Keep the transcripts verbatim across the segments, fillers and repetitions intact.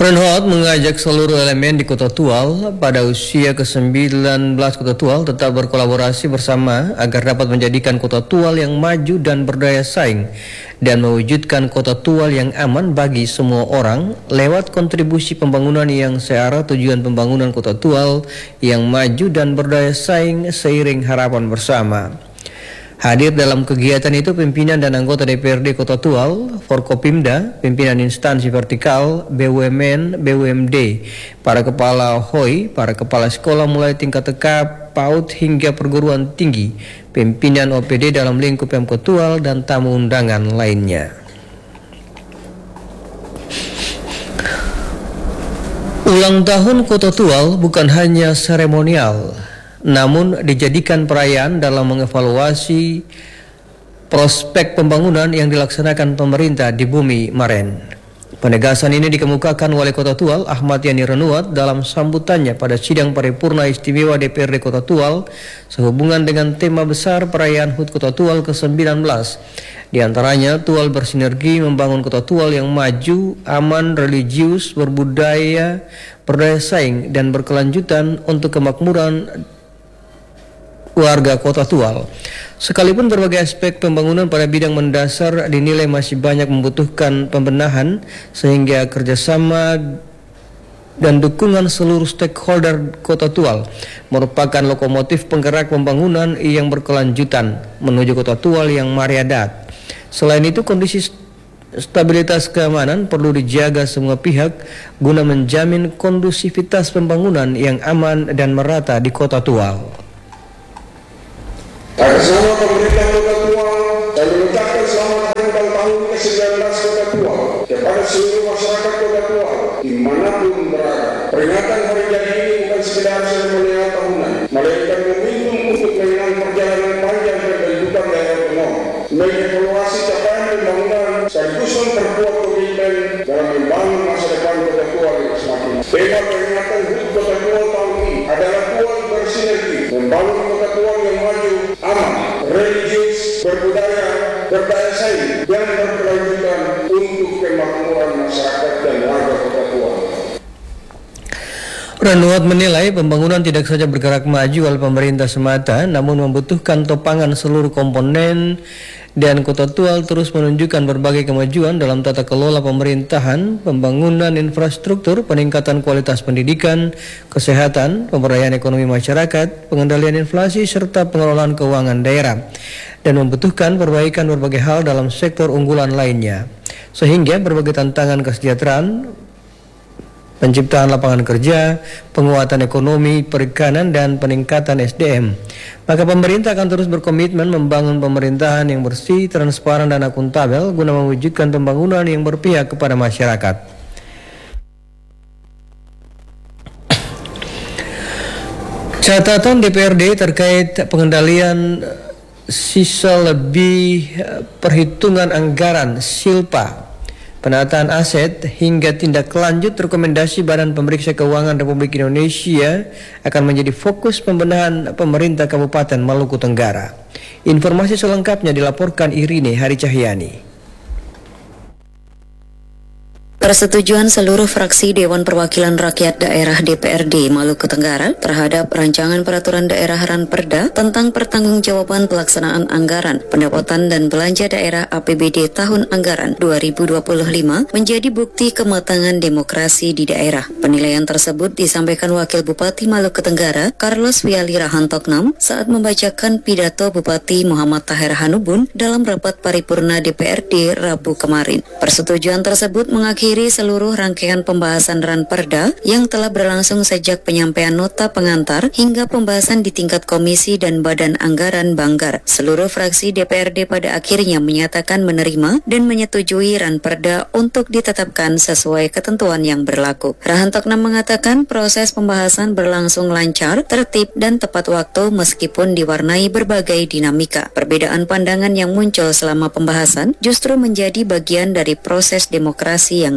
Renhot mengajak seluruh elemen di Kota Tual pada usia ke sembilan belas Kota Tual tetap berkolaborasi bersama agar dapat menjadikan Kota Tual yang maju dan berdaya saing dan mewujudkan Kota Tual yang aman bagi semua orang lewat kontribusi pembangunan yang searah tujuan pembangunan Kota Tual yang maju dan berdaya saing seiring harapan bersama. Hadir dalam kegiatan itu pimpinan dan anggota D P R D Kota Tual, Forkopimda, pimpinan instansi vertikal, B U M N, B U M D, para kepala H O I, para kepala sekolah mulai tingkat T K, PAUD hingga perguruan tinggi, pimpinan O P D dalam lingkup Pemkot Tual dan tamu undangan lainnya. Ulang tahun Kota Tual bukan hanya seremonial, namun dijadikan perayaan dalam mengevaluasi prospek pembangunan yang dilaksanakan pemerintah di Bumi Maren. Penegasan ini dikemukakan Wali Kota Tual Ahmad Yani Renuat dalam sambutannya pada sidang paripurna istimewa D P R D Kota Tual sehubungan dengan tema besar perayaan H U T Kota Tual ke sembilan belas. Di antaranya, Tual bersinergi membangun Kota Tual yang maju, aman, religius, berbudaya, berdaya saing, dan berkelanjutan untuk kemakmuran warga Kota Tual. Sekalipun berbagai aspek pembangunan pada bidang mendasar dinilai masih banyak membutuhkan pembenahan, sehingga kerjasama dan dukungan seluruh stakeholder Kota Tual merupakan lokomotif penggerak pembangunan yang berkelanjutan menuju Kota Tual yang mariadat. Selain itu, kondisi stabilitas keamanan perlu dijaga semua pihak guna menjamin kondusivitas pembangunan yang aman dan merata di Kota Tual. Atas nama pemerintah Kota Tual, saya mengucapkan selamat hari ulang tahun ke sembilan belas Kota Tual kepada seluruh masyarakat Kota Tual dimanapun berada. Peringatan hari jadi ini bukan sekedar seremonial tahunan, melainkan momentum untuk mengenang perjalanan panjang kehidupan daerah Bengong, mengevaluasi capaian pembangunan sekaligus memperkuat komitmen dalam membangun masa depan Kota Tual yang semakin. Tema peringatan H U T Kota Tual tahun ini adalah Tual bersinergi membangun Kota Tual yang maju, aman, religius, berbudaya, berdaya saing, dan berkelanjutan untuk kemakmuran masyarakat dan warga Kota Tual. Renuat menilai pembangunan tidak saja bergerak maju oleh pemerintah semata, namun membutuhkan topangan seluruh komponen, dan Kota Tual terus menunjukkan berbagai kemajuan dalam tata kelola pemerintahan, pembangunan infrastruktur, peningkatan kualitas pendidikan, kesehatan, pemberdayaan ekonomi masyarakat, pengendalian inflasi, serta pengelolaan keuangan daerah, dan membutuhkan perbaikan berbagai hal dalam sektor unggulan lainnya, sehingga berbagai tantangan kesejahteraan, penciptaan lapangan kerja, penguatan ekonomi, perikanan, dan peningkatan S D M. Maka pemerintah akan terus berkomitmen membangun pemerintahan yang bersih, transparan, dan akuntabel guna mewujudkan pembangunan yang berpihak kepada masyarakat. Catatan D P R D terkait pengendalian sisa lebih perhitungan anggaran Silpa, penataan aset, hingga tindak lanjut rekomendasi Badan Pemeriksa Keuangan Republik Indonesia akan menjadi fokus pembenahan pemerintah Kabupaten Maluku Tenggara. Informasi selengkapnya dilaporkan Irine Hari Cahyani. Persetujuan seluruh fraksi Dewan Perwakilan Rakyat Daerah D P R D Maluku Tenggara terhadap rancangan peraturan daerah Ranperda tentang pertanggungjawaban pelaksanaan anggaran, pendapatan dan belanja daerah A P B D tahun anggaran dua ribu dua puluh lima menjadi bukti kematangan demokrasi di daerah. Penilaian tersebut disampaikan Wakil Bupati Maluku Tenggara, Carlos Wiali Rahantoknam, saat membacakan pidato Bupati Muhammad Taher Hanubun dalam rapat paripurna D P R D Rabu kemarin. Persetujuan tersebut mengakhiri seluruh rangkaian pembahasan Ranperda yang telah berlangsung sejak penyampaian nota pengantar hingga pembahasan di tingkat komisi dan badan anggaran Banggar. Seluruh fraksi D P R D pada akhirnya menyatakan menerima dan menyetujui Ranperda untuk ditetapkan sesuai ketentuan yang berlaku. Rahantoknam mengatakan proses pembahasan berlangsung lancar, tertib, dan tepat waktu meskipun diwarnai berbagai dinamika. Perbedaan pandangan yang muncul selama pembahasan justru menjadi bagian dari proses demokrasi yang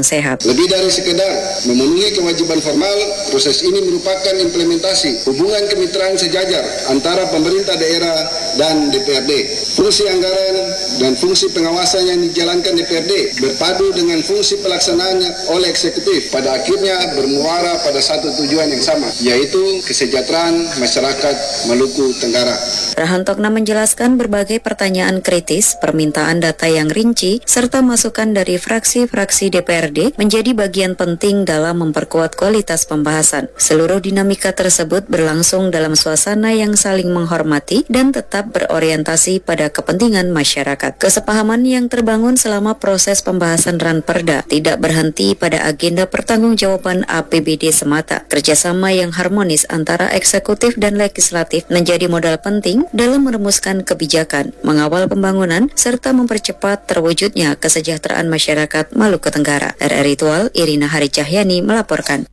sehat. Lebih dari sekedar memenuhi kewajiban formal, proses ini merupakan implementasi hubungan kemitraan sejajar antara pemerintah daerah dan D P R D. Fungsi anggaran dan fungsi pengawasan yang dijalankan D P R D berpadu dengan fungsi pelaksanaannya oleh eksekutif, pada akhirnya bermuara pada satu tujuan yang sama, yaitu kesejahteraan masyarakat Maluku Tenggara. Rahantokna menjelaskan berbagai pertanyaan kritis, permintaan data yang rinci, serta masukan dari fraksi-fraksi D P R D menjadi bagian penting dalam memperkuat kualitas pembahasan. Seluruh dinamika tersebut berlangsung dalam suasana yang saling menghormati dan tetap berorientasi pada kepentingan masyarakat. Kesepahaman yang terbangun selama proses pembahasan Ranperda tidak berhenti pada agenda pertanggungjawaban A P B D semata. Kerjasama yang harmonis antara eksekutif dan legislatif menjadi modal penting dalam merumuskan kebijakan, mengawal pembangunan, serta mempercepat terwujudnya kesejahteraan masyarakat Maluku Tenggara. R R I Tual, Irina Hari Cahyani melaporkan.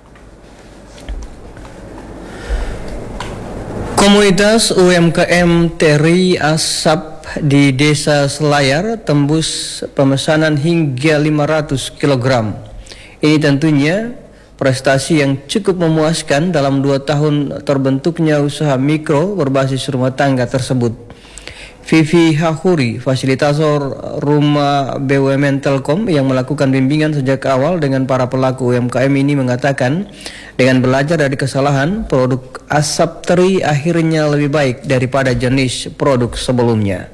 Komunitas U M K M Teri Asap di Desa Selayar tembus pemesanan hingga lima ratus kilogram. Ini tentunya prestasi yang cukup memuaskan dalam dua tahun terbentuknya usaha mikro berbasis rumah tangga tersebut. Vivi Hahuri, fasilitator rumah B U M N Telkom yang melakukan bimbingan sejak awal dengan para pelaku U M K M ini mengatakan, dengan belajar dari kesalahan, produk asap teri akhirnya lebih baik daripada jenis produk sebelumnya.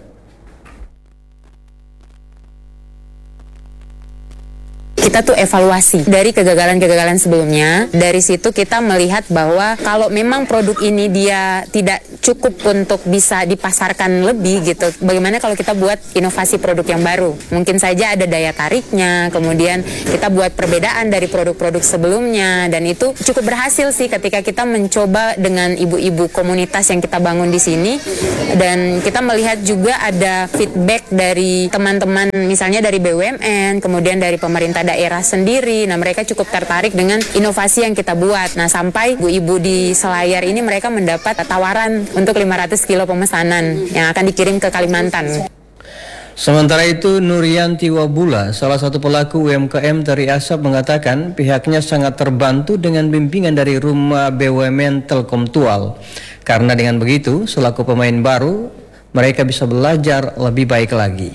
Kita tuh evaluasi dari kegagalan-kegagalan sebelumnya. Dari situ kita melihat bahwa kalau memang produk ini dia tidak cukup untuk bisa dipasarkan lebih gitu, bagaimana kalau kita buat inovasi produk yang baru? Mungkin saja ada daya tariknya, kemudian kita buat perbedaan dari produk-produk sebelumnya, dan itu cukup berhasil sih ketika kita mencoba dengan ibu-ibu komunitas yang kita bangun di sini. Dan kita melihat juga ada feedback dari teman-teman, misalnya dari B U M N, kemudian dari pemerintah daerah sendiri. Nah, mereka cukup tertarik dengan inovasi yang kita buat. Nah, sampai ibu-ibu di Selayar ini mereka mendapat tawaran untuk lima ratus kilo pemesanan yang akan dikirim ke Kalimantan. Sementara itu, Nurianti Wabula, salah satu pelaku U M K M Teri Asap, mengatakan pihaknya sangat terbantu dengan bimbingan dari rumah B U M N Telkom Tual. Karena dengan begitu, selaku pemain baru, mereka bisa belajar lebih baik lagi.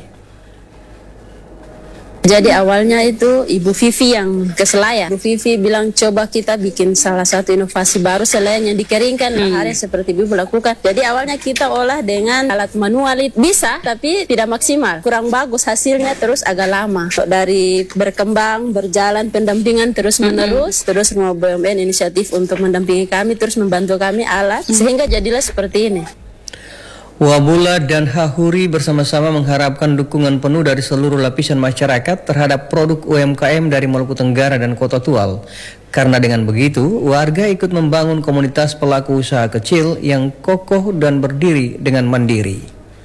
Jadi awalnya itu Ibu Vivi yang ke Selayar. Ibu Vivi bilang coba kita bikin salah satu inovasi baru selain yang dikeringkan. Hmm. Nah, hari seperti Ibu lakukan. Jadi awalnya kita olah dengan alat manual, bisa tapi tidak maksimal. Kurang bagus hasilnya, terus agak lama. Dari berkembang, berjalan pendampingan terus menerus. Hmm. Terus rumah B U M N inisiatif untuk mendampingi kami, terus membantu kami alat. Hmm. Sehingga jadilah seperti ini. Wabula dan Hahuri bersama-sama mengharapkan dukungan penuh dari seluruh lapisan masyarakat terhadap produk U M K M dari Maluku Tenggara dan Kota Tual. Karena dengan begitu, warga ikut membangun komunitas pelaku usaha kecil yang kokoh dan berdiri dengan mandiri.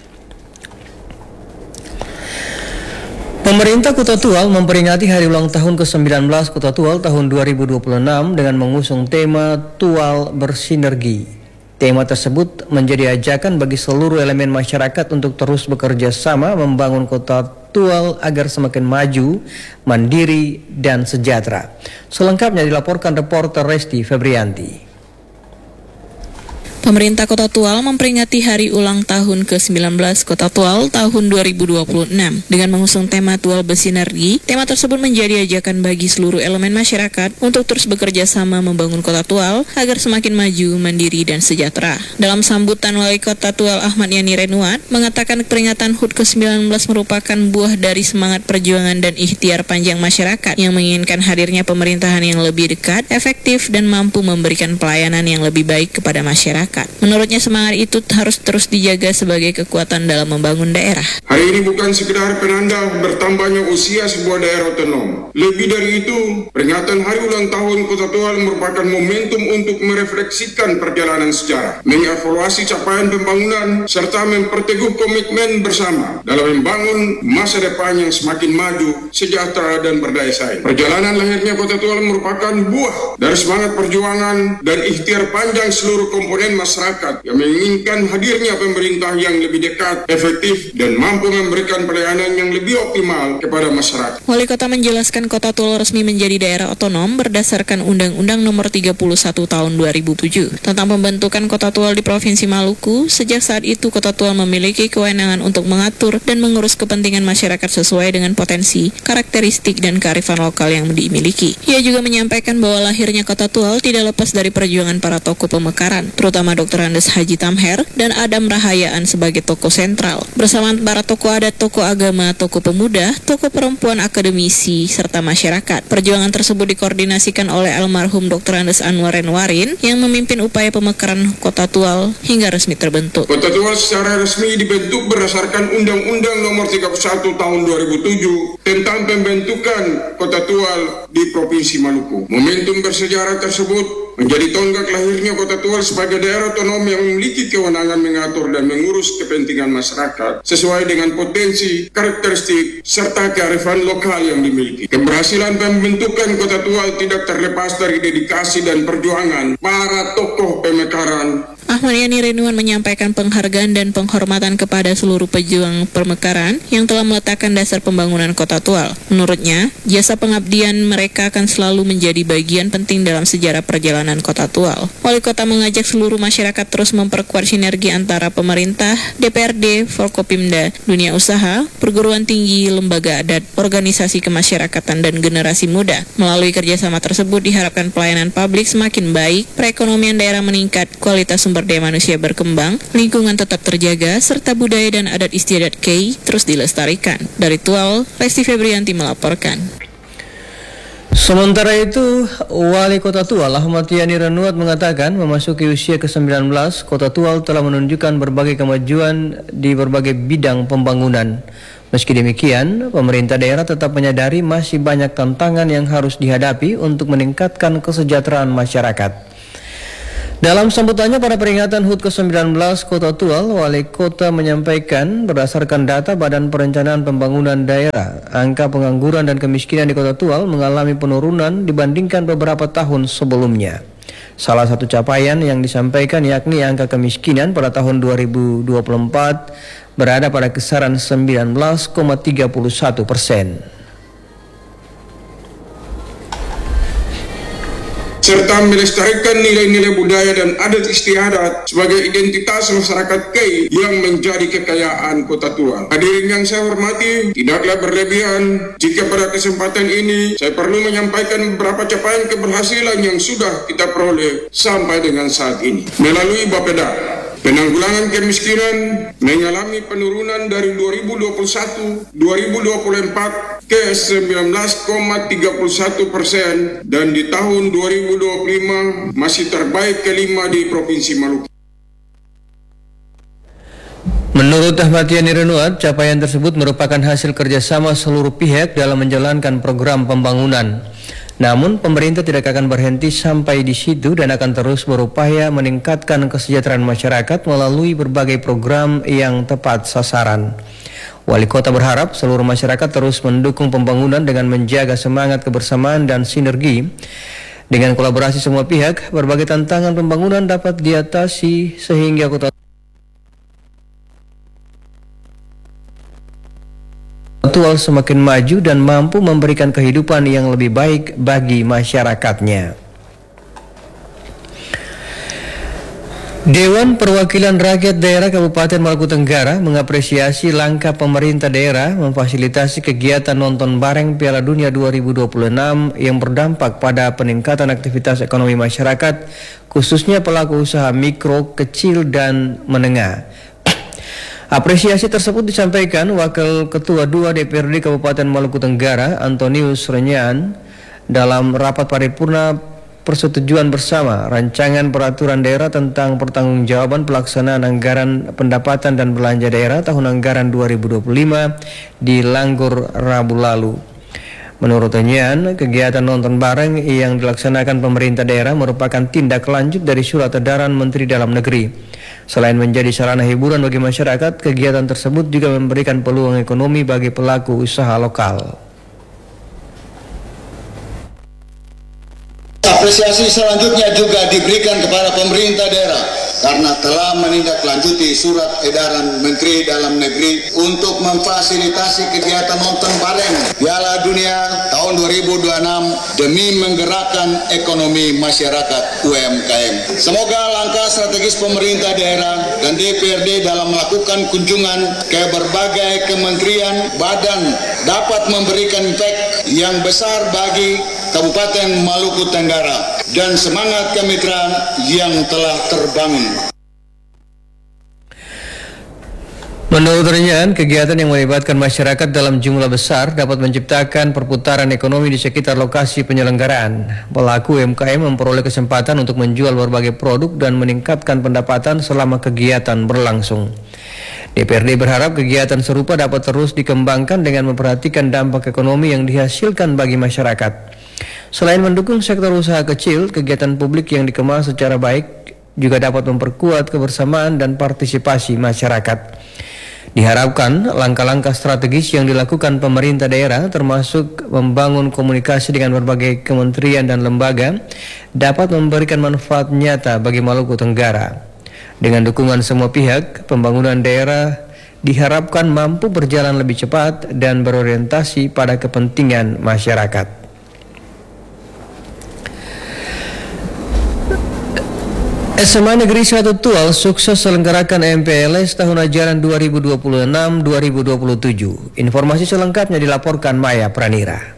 Pemerintah Kota Tual memperingati hari ulang tahun ke sembilan belas Kota Tual tahun dua ribu dua puluh enam dengan mengusung tema Tual Bersinergi. Tema tersebut menjadi ajakan bagi seluruh elemen masyarakat untuk terus bekerja sama membangun Kota Tual agar semakin maju, mandiri, dan sejahtera. Selengkapnya dilaporkan reporter Resti Febrianti. Pemerintah Kota Tual memperingati hari ulang tahun ke sembilan belas Kota Tual tahun dua ribu dua puluh enam dengan mengusung tema Tual Bersinergi. Tema tersebut menjadi ajakan bagi seluruh elemen masyarakat untuk terus bekerja sama membangun Kota Tual agar semakin maju, mandiri, dan sejahtera. Dalam sambutan, Wali Kota Tual Ahmad Yani Renuat mengatakan peringatan H U T ke sembilan belas merupakan buah dari semangat perjuangan dan ikhtiar panjang masyarakat yang menginginkan hadirnya pemerintahan yang lebih dekat, efektif, dan mampu memberikan pelayanan yang lebih baik kepada masyarakat. Menurutnya semangat itu harus terus dijaga sebagai kekuatan dalam membangun daerah. Hari ini bukan sekedar penanda bertambahnya usia sebuah daerah otonom. Lebih dari itu, peringatan hari ulang tahun Kota Tual merupakan momentum untuk merefleksikan perjalanan sejarah, mengevaluasi capaian pembangunan, serta memperteguh komitmen bersama dalam membangun masa depan yang semakin maju, sejahtera, dan berdaya saing. Perjalanan lahirnya Kota Tual merupakan buah dari semangat perjuangan dan ikhtiar panjang seluruh komponen masyarakat yang menginginkan hadirnya pemerintah yang lebih dekat, efektif, dan mampu memberikan pelayanan yang lebih optimal kepada masyarakat. Wali Kota menjelaskan Kota Tual resmi menjadi daerah otonom berdasarkan Undang-Undang Nomor tiga puluh satu Tahun dua ribu tujuh tentang pembentukan Kota Tual di Provinsi Maluku. Sejak saat itu, Kota Tual memiliki kewenangan untuk mengatur dan mengurus kepentingan masyarakat sesuai dengan potensi, karakteristik, dan kearifan lokal yang dimiliki. Ia juga menyampaikan bahwa lahirnya Kota Tual tidak lepas dari perjuangan para tokoh pemekaran, terutama Doktor Andes Haji Tamher dan Adam Rahayaan sebagai tokoh sentral. Bersama para tokoh adat, tokoh agama, tokoh pemuda, tokoh perempuan, akademisi, serta masyarakat. Perjuangan tersebut dikoordinasikan oleh almarhum Doktor Andes Anwar Renwarin yang memimpin upaya pemekaran Kota Tual hingga resmi terbentuk. Kota Tual secara resmi dibentuk berdasarkan Undang-Undang Nomor tiga puluh satu Tahun dua ribu tujuh tentang pembentukan Kota Tual di Provinsi Maluku. Momentum bersejarah tersebut menjadi tonggak lahirnya Kota Tual sebagai daerah otonom yang memiliki kewenangan mengatur dan mengurus kepentingan masyarakat sesuai dengan potensi, karakteristik, serta kearifan lokal yang dimiliki. Keberhasilan pembentukan Kota Tual tidak terlepas dari dedikasi dan perjuangan para tokoh pemekaran. Ahmad Yani Renwan menyampaikan penghargaan dan penghormatan kepada seluruh pejuang pemekaran yang telah meletakkan dasar pembangunan Kota Tual. Menurutnya, jasa pengabdian mereka akan selalu menjadi bagian penting dalam sejarah perjalanan Kota Tual. Wali Kota mengajak seluruh masyarakat terus memperkuat sinergi antara pemerintah, D P R D, Forkopimda, dunia usaha, perguruan tinggi, lembaga adat, organisasi kemasyarakatan, dan generasi muda. Melalui kerjasama tersebut diharapkan pelayanan publik semakin baik, perekonomian daerah meningkat, kualitas sumber daya manusia berkembang, lingkungan tetap terjaga, serta budaya dan adat istiadat Kei terus dilestarikan. Dari Tual, Resti Febrianti melaporkan. Sementara itu, Wali Kota Tual Ahmad Yani Renwan mengatakan memasuki usia ke sembilan belas, Kota Tual telah menunjukkan berbagai kemajuan di berbagai bidang pembangunan. Meski demikian, pemerintah daerah tetap menyadari masih banyak tantangan yang harus dihadapi untuk meningkatkan kesejahteraan masyarakat. Dalam sambutannya pada peringatan H U T ke sembilan belas Kota Tual, Wali Kota menyampaikan berdasarkan data Badan Perencanaan Pembangunan Daerah, angka pengangguran dan kemiskinan di Kota Tual mengalami penurunan dibandingkan beberapa tahun sebelumnya. Salah satu capaian yang disampaikan yakni angka kemiskinan pada tahun dua ribu dua puluh empat berada pada kisaran sembilan belas koma tiga satu persen. Serta melestarikan nilai-nilai budaya dan adat istiadat sebagai identitas masyarakat Kei yang menjadi kekayaan Kota Tual. Hadirin yang saya hormati, tidaklah berlebihan jika pada kesempatan ini saya perlu menyampaikan beberapa capaian keberhasilan yang sudah kita peroleh sampai dengan saat ini. Melalui Bapeda, penanggulangan kemiskinan mengalami penurunan dari dua ribu dua puluh satu sampai dua ribu dua puluh empat ke sembilan belas koma tiga satu persen dan di tahun dua ribu dua puluh lima masih terbaik kelima di Provinsi Maluku. Menurut Ahmad Yani Renwan, capaian tersebut merupakan hasil kerjasama seluruh pihak dalam menjalankan program pembangunan. Namun, pemerintah tidak akan berhenti sampai di situ dan akan terus berupaya meningkatkan kesejahteraan masyarakat melalui berbagai program yang tepat sasaran. Wali Kota berharap seluruh masyarakat terus mendukung pembangunan dengan menjaga semangat kebersamaan dan sinergi. Dengan kolaborasi semua pihak, berbagai tantangan pembangunan dapat diatasi sehingga Kota Tual semakin maju dan mampu memberikan kehidupan yang lebih baik bagi masyarakatnya. Dewan Perwakilan Rakyat Daerah Kabupaten Maluku Tenggara mengapresiasi langkah pemerintah daerah memfasilitasi kegiatan nonton bareng Piala Dunia dua ribu dua puluh enam yang berdampak pada peningkatan aktivitas ekonomi masyarakat, khususnya pelaku usaha mikro, kecil, dan menengah. Apresiasi tersebut disampaikan Wakil Ketua dua D P R D Kabupaten Maluku Tenggara, Antonius Renyan, dalam rapat paripurna persetujuan bersama rancangan peraturan daerah tentang pertanggungjawaban pelaksanaan anggaran pendapatan dan belanja daerah tahun anggaran dua ribu dua puluh lima di Langgur Rabu lalu. Menurut Renyan, kegiatan nonton bareng yang dilaksanakan pemerintah daerah merupakan tindak lanjut dari surat edaran Menteri Dalam Negeri. Selain menjadi sarana hiburan bagi masyarakat, kegiatan tersebut juga memberikan peluang ekonomi bagi pelaku usaha lokal. Apresiasi selanjutnya juga diberikan kepada pemerintah daerah karena telah menindaklanjuti surat edaran Menteri Dalam Negeri untuk memfasilitasi kegiatan nonton bareng Piala Dunia tahun dua ribu dua puluh enam demi menggerakkan ekonomi masyarakat U M K M. Semoga langkah strategis pemerintah daerah dan D P R D dalam melakukan kunjungan ke berbagai kementerian badan dapat memberikan impact yang besar bagi Kabupaten Maluku Tenggara dan semangat kemitraan yang telah terbangun. Menurut Renyan, kegiatan yang melibatkan masyarakat dalam jumlah besar dapat menciptakan perputaran ekonomi di sekitar lokasi penyelenggaraan. Pelaku U M K M memperoleh kesempatan untuk menjual berbagai produk dan meningkatkan pendapatan selama kegiatan berlangsung. D P R D berharap kegiatan serupa dapat terus dikembangkan dengan memperhatikan dampak ekonomi yang dihasilkan bagi masyarakat. Selain mendukung sektor usaha kecil, kegiatan publik yang dikemas secara baik juga dapat memperkuat kebersamaan dan partisipasi masyarakat. Diharapkan langkah-langkah strategis yang dilakukan pemerintah daerah termasuk membangun komunikasi dengan berbagai kementerian dan lembaga dapat memberikan manfaat nyata bagi Maluku Tenggara. Dengan dukungan semua pihak, pembangunan daerah diharapkan mampu berjalan lebih cepat dan berorientasi pada kepentingan masyarakat. S M A Negeri satu Tual sukses selenggarakan M P L S tahun ajaran dua ribu dua puluh enam dua ribu dua puluh tujuh. Informasi selengkapnya dilaporkan Maya Pranira.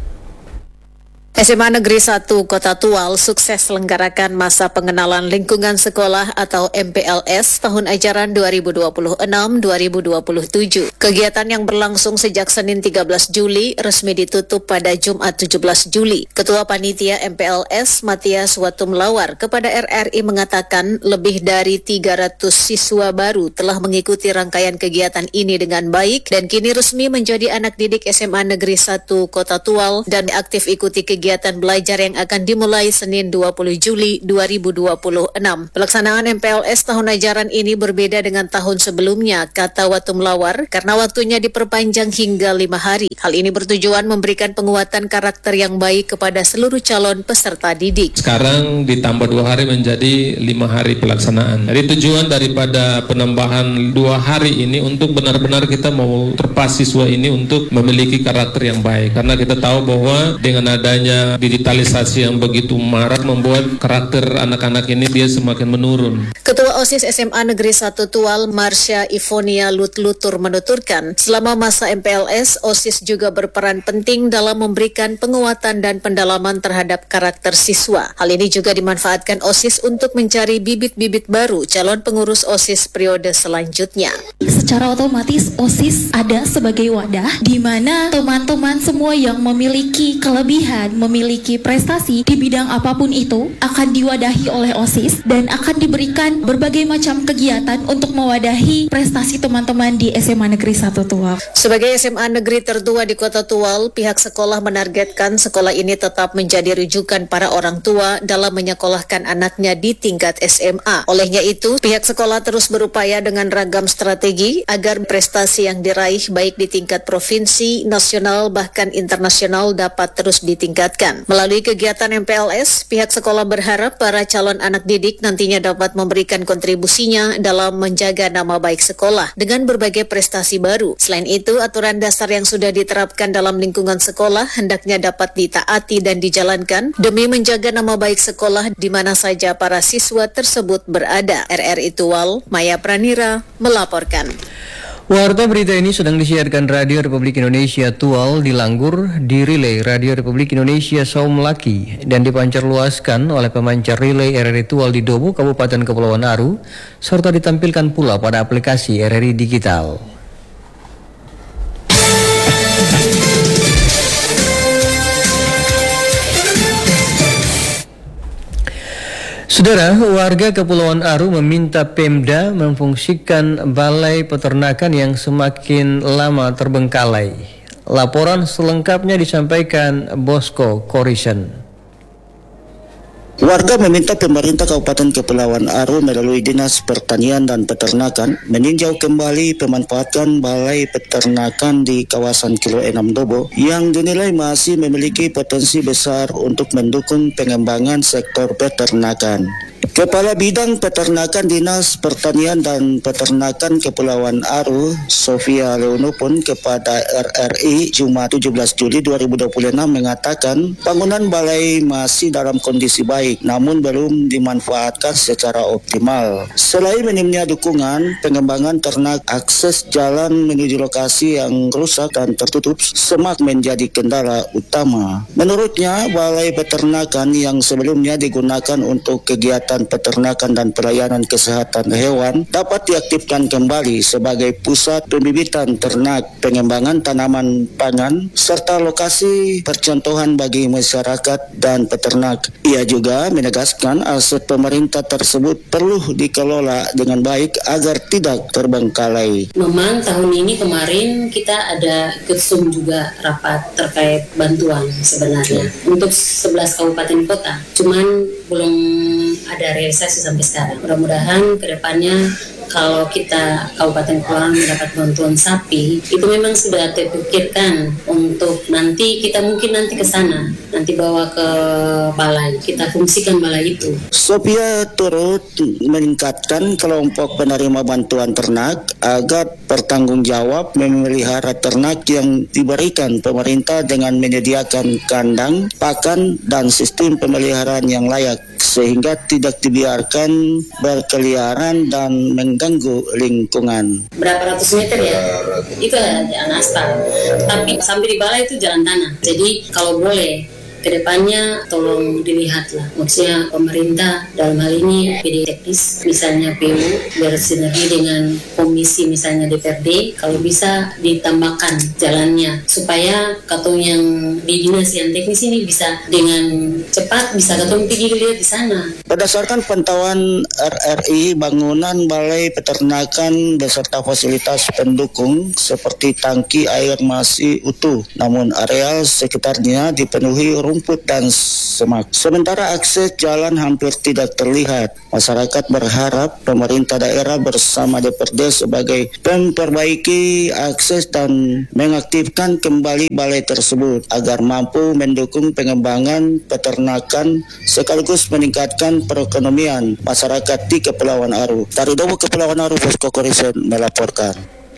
S M A Negeri satu Kota Tual sukses selenggarakan masa pengenalan lingkungan sekolah atau M P L S tahun ajaran dua ribu dua puluh enam dua ribu dua puluh tujuh. Kegiatan yang berlangsung sejak Senin tiga belas Juli resmi ditutup pada Jumat tujuh belas Juli. Ketua Panitia M P L S Matias Watumlawar kepada R R I mengatakan lebih dari tiga ratus siswa baru telah mengikuti rangkaian kegiatan ini dengan baik dan kini resmi menjadi anak didik S M A Negeri satu Kota Tual dan aktif ikuti kegiatan Kegiatan belajar yang akan dimulai Senin dua puluh Juli dua ribu dua puluh enam. Pelaksanaan M P L S tahun ajaran ini berbeda dengan tahun sebelumnya, kata Watumlawar, karena waktunya diperpanjang hingga lima hari. Hal ini bertujuan memberikan penguatan karakter yang baik kepada seluruh calon peserta didik. Sekarang ditambah dua hari menjadi lima hari pelaksanaan. Jadi tujuan daripada penambahan dua hari ini untuk benar-benar kita mau terpas siswa ini untuk memiliki karakter yang baik. Karena kita tahu bahwa dengan adanya digitalisasi yang begitu marak membuat karakter anak-anak ini dia semakin menurun. Ketua OSIS S M A Negeri satu Tual, Marsha Ivonia Lutlutur menuturkan, selama masa M P L S, OSIS juga berperan penting dalam memberikan penguatan dan pendalaman terhadap karakter siswa. Hal ini juga dimanfaatkan OSIS untuk mencari bibit-bibit baru calon pengurus OSIS periode selanjutnya. Secara otomatis OSIS ada sebagai wadah di mana teman-teman semua yang memiliki kelebihan, memiliki prestasi di bidang apapun itu akan diwadahi oleh OSIS dan akan diberikan berbagai macam kegiatan untuk mewadahi prestasi teman-teman di S M A Negeri satu Tual. Sebagai S M A negeri tertua di Kota Tual, pihak sekolah menargetkan sekolah ini tetap menjadi rujukan para orang tua dalam menyekolahkan anaknya di tingkat S M A. Olehnya itu, pihak sekolah terus berupaya dengan ragam strategi agar prestasi yang diraih baik di tingkat provinsi, nasional, bahkan internasional dapat terus ditingkatkan. Melalui kegiatan M P L S, pihak sekolah berharap para calon anak didik nantinya dapat memberikan kontribusinya dalam menjaga nama baik sekolah dengan berbagai prestasi baru. Selain itu, aturan dasar yang sudah diterapkan dalam lingkungan sekolah hendaknya dapat ditaati dan dijalankan demi menjaga nama baik sekolah di mana saja para siswa tersebut berada. R R I Tual, Maya Pranira melaporkan. Warta berita ini sedang disiarkan Radio Republik Indonesia Tual di Langgur, direlay Radio Republik Indonesia Saum Laki dan dipancarluaskan oleh pemancar relay R R I Tual di Dobo, Kabupaten Kepulauan Aru, serta ditampilkan pula pada aplikasi R R I Digital. Saudara, warga Kepulauan Aru meminta Pemda memfungsikan balai peternakan yang semakin lama terbengkalai. Laporan selengkapnya disampaikan Bosco Korisen. Warga meminta pemerintah Kabupaten Kepulauan Aru melalui Dinas Pertanian dan Peternakan meninjau kembali pemanfaatan balai peternakan di kawasan Kilo enam Dobo yang dinilai masih memiliki potensi besar untuk mendukung pengembangan sektor peternakan. Kepala Bidang Peternakan Dinas Pertanian dan Peternakan Kepulauan Aru, Sofia Leono pun kepada R R I Jumat tujuh belas Juli dua ribu dua puluh enam mengatakan bangunan balai masih dalam kondisi baik namun belum dimanfaatkan secara optimal. Selain minimnya dukungan, pengembangan ternak, akses jalan menuju lokasi yang rusak dan tertutup semak menjadi kendala utama. Menurutnya, balai peternakan yang sebelumnya digunakan untuk kegiatan peternakan dan pelayanan kesehatan hewan dapat diaktifkan kembali sebagai pusat pembibitan ternak, pengembangan tanaman pangan, serta lokasi percontohan bagi masyarakat dan peternak. Ia juga menegaskan aset pemerintah tersebut perlu dikelola dengan baik agar tidak terbengkalai. Memang tahun ini kemarin kita ada kersum juga rapat terkait bantuan sebenarnya untuk sebelas kabupaten kota, cuman belum ada realisasi sampai sekarang. Mudah-mudahan kedepannya kalau kita Kabupaten Kepulauan mendapat bantuan sapi, itu memang sudah terpikirkan untuk nanti kita mungkin nanti ke sana, nanti bawa ke balai, kita fungsikan balai itu. Sophia turut meningkatkan kelompok penerima bantuan ternak agar bertanggung jawab memelihara ternak yang diberikan pemerintah dengan menyediakan kandang, pakan, dan sistem pemeliharaan yang layak sehingga tidak dibiarkan berkeliaran dan mengganggu lingkungan. Berapa ratus meter ya? Itu jalan aspal. Tapi sampai di balai itu jalan tanah. Jadi kalau boleh kedepannya tolong dilihatlah, maksudnya pemerintah dalam hal ini P D teknis misalnya P U bersinergi dengan komisi misalnya D P R D, kalau bisa ditambahkan jalannya supaya katong yang di dinas yang teknis ini bisa dengan cepat bisa katong pergi lihat di sana. Berdasarkan pantauan R R I, bangunan balai peternakan beserta fasilitas pendukung seperti tangki air masih utuh, namun areal sekitarnya dipenuhi rumput dan semak. Sementara akses jalan hampir tidak terlihat. Masyarakat berharap pemerintah daerah bersama D P R D sebagai memperbaiki akses dan mengaktifkan kembali balai tersebut agar mampu mendukung pengembangan peternakan sekaligus meningkatkan perekonomian masyarakat di Kepulauan Aru. Dari Dobo Kepulauan Aru, Bosco Korisen melaporkan.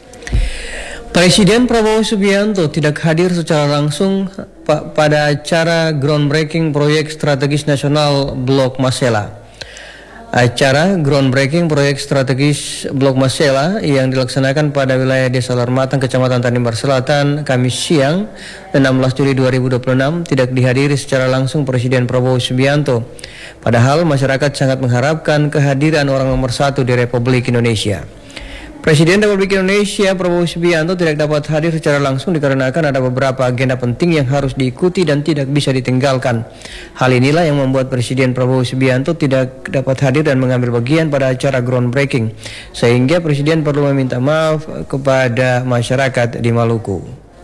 Presiden Prabowo Subianto tidak hadir secara langsung pa- pada acara groundbreaking proyek strategis nasional Blok Masela. Acara groundbreaking proyek strategis Blok Masela yang dilaksanakan pada wilayah Desa Larmatang, Kecamatan Tanimbar Selatan, Kamis siang, enam belas Juli dua ribu dua puluh enam, tidak dihadiri secara langsung Presiden Prabowo Subianto. Padahal masyarakat sangat mengharapkan kehadiran orang nomor satu di Republik Indonesia. Presiden Republik Indonesia Prabowo Subianto tidak dapat hadir secara langsung dikarenakan ada beberapa agenda penting yang harus diikuti dan tidak bisa ditinggalkan. Hal inilah yang membuat Presiden Prabowo Subianto tidak dapat hadir dan mengambil bagian pada acara groundbreaking, sehingga Presiden perlu meminta maaf kepada masyarakat di Maluku.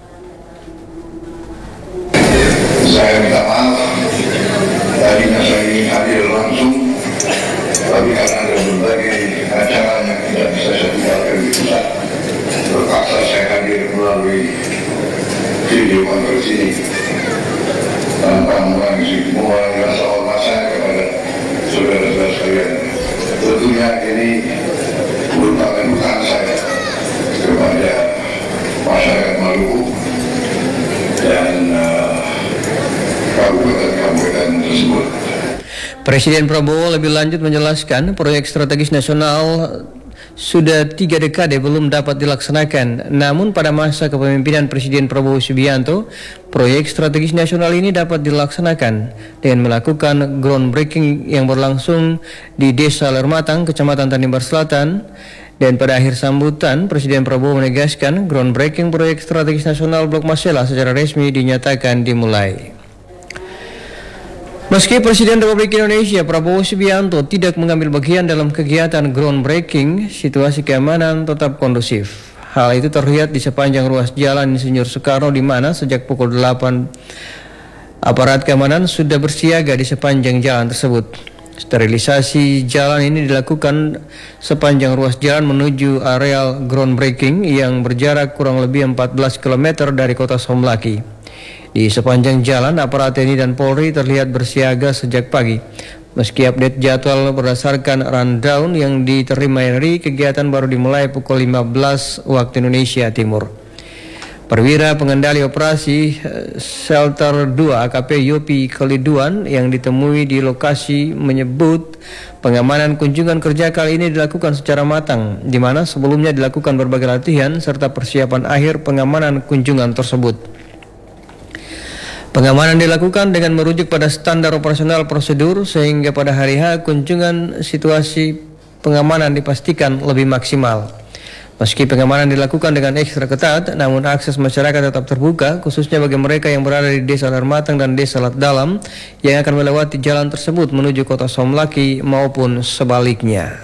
Saya minta maaf, tadinya saya ingin hadir langsung, tapi karena ada berbagai acara yang tidak bisa saya tinggalkan di pusat, terpaksa saya hadir melalui video konferensi ini. Tanpa mengurangi semua rasa hormat saya kepada saudara-saudara sekalian, tentunya ini merupakan hutang saya kepada masyarakat Maluku dan uh, kabupaten-kabupaten tersebut. Presiden Prabowo lebih lanjut menjelaskan proyek strategis nasional sudah tiga dekade belum dapat dilaksanakan. Namun pada masa kepemimpinan Presiden Prabowo Subianto, proyek strategis nasional ini dapat dilaksanakan dengan melakukan groundbreaking yang berlangsung di Desa Larmatang, Kecamatan Tanimbar Selatan. Dan pada akhir sambutan, Presiden Prabowo menegaskan groundbreaking proyek strategis nasional Blok Masela secara resmi dinyatakan dimulai. Meski Presiden Republik Indonesia Prabowo Subianto tidak mengambil bagian dalam kegiatan groundbreaking, situasi keamanan tetap kondusif. Hal itu terlihat di sepanjang ruas jalan Insinyur Soekarno, di mana sejak pukul delapan aparat keamanan sudah bersiaga di sepanjang jalan tersebut. Sterilisasi jalan ini dilakukan sepanjang ruas jalan menuju areal groundbreaking yang berjarak kurang lebih empat belas kilometer dari kota Somlaki. Di sepanjang jalan, aparat T N I dan Polri terlihat bersiaga sejak pagi. Meski update jadwal berdasarkan rundown yang diterima Henry, kegiatan baru dimulai pukul lima belas waktu Indonesia Timur. Perwira Pengendali Operasi Shelter dua A K P Yopi Keliduan yang ditemui di lokasi menyebut pengamanan kunjungan kerja kali ini dilakukan secara matang, di mana sebelumnya dilakukan berbagai latihan serta persiapan akhir pengamanan kunjungan tersebut. Pengamanan dilakukan dengan merujuk pada standar operasional prosedur sehingga pada hari H kunjungan situasi pengamanan dipastikan lebih maksimal. Meski pengamanan dilakukan dengan ekstra ketat, namun akses masyarakat tetap terbuka, khususnya bagi mereka yang berada di Desa Larmatang dan Desa Lat Dalam yang akan melewati jalan tersebut menuju Kota Somlaki maupun sebaliknya.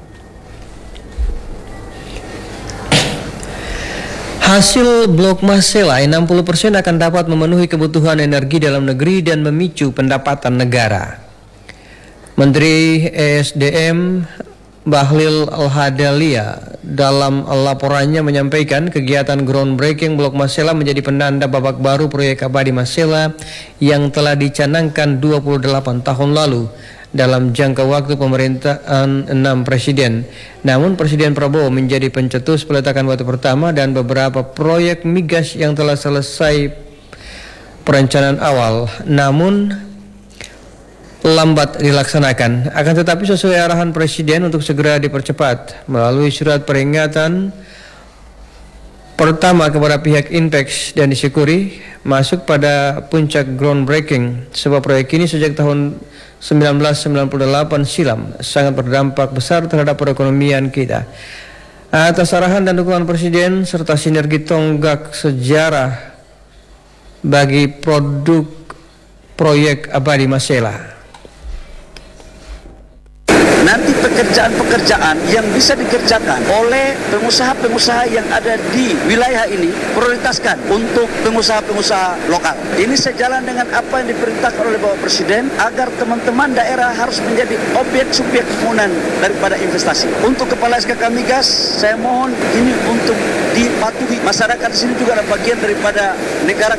Hasil blok Masela enam puluh persen akan dapat memenuhi kebutuhan energi dalam negeri dan memicu pendapatan negara. Menteri E S D M Bahlil Al-Hadalia dalam laporannya menyampaikan kegiatan groundbreaking blok Masela menjadi penanda babak baru proyek abadi Masela yang telah dicanangkan dua puluh delapan tahun lalu dalam jangka waktu pemerintahan enam presiden. Namun Presiden Prabowo menjadi pencetus peletakan batu pertama dan beberapa proyek migas yang telah selesai perencanaan awal namun lambat dilaksanakan. Akan tetapi sesuai arahan Presiden untuk segera dipercepat melalui surat peringatan pertama kepada pihak Inpex dan disyukuri masuk pada puncak groundbreaking. Sebuah proyek ini sejak tahun seribu sembilan ratus sembilan puluh delapan silam sangat berdampak besar terhadap perekonomian kita. Atas arahan dan dukungan Presiden serta sinergi tonggak sejarah bagi produk proyek abadi Masela. Nanti pekerjaan-pekerjaan yang bisa dikerjakan oleh pengusaha-pengusaha yang ada di wilayah ini prioritaskan untuk pengusaha-pengusaha lokal. Ini sejalan dengan apa yang diperintahkan oleh Bapak Presiden agar teman-teman daerah harus menjadi objek subjek pembangunan daripada investasi. Untuk Kepala S K K Migas, saya mohon ini untuk dipatuhi. Masyarakat di sini juga adalah bagian daripada negara